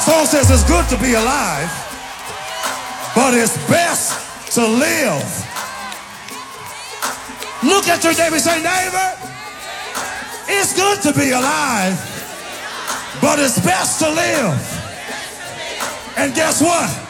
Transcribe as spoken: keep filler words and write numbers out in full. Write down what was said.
song says it's good to be alive, but it's best to live. Look at your neighbor and say, neighbor, it's good to be alive, but it's best to live. And guess what?